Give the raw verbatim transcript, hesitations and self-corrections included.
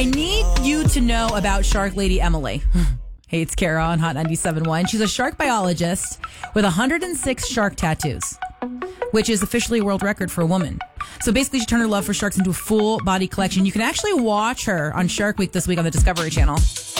I need you to know about Shark Lady Emily. Hey, it's Kara on Hot ninety-seven point one. She's a shark biologist with one hundred six shark tattoos, which is officially a world record for a woman. So basically, she turned her love for sharks into a full body collection. You can actually watch her on Shark Week this week on the Discovery Channel.